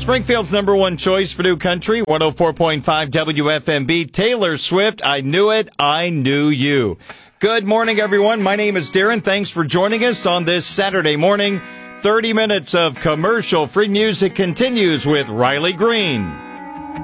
Springfield's number one choice for new country, 104.5 WFMB, Taylor Swift, I Knew It, I Knew You. Good morning, everyone. My name is Darren. Thanks for joining us on this Saturday morning. 30 minutes of commercial-free music continues with Riley Green.